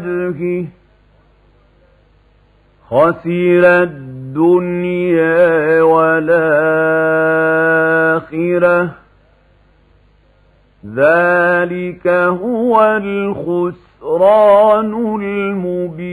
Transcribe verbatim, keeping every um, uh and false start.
وجهه خسر الدنيا والآخرة ذلك هو الخسران المبين.